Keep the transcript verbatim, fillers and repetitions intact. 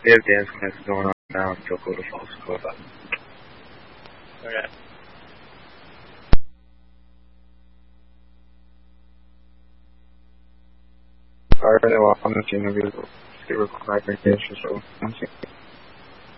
We have dance class going on now in Dakota Falls. Go about. Okay. Alright, well, I'm not going to be able to record my so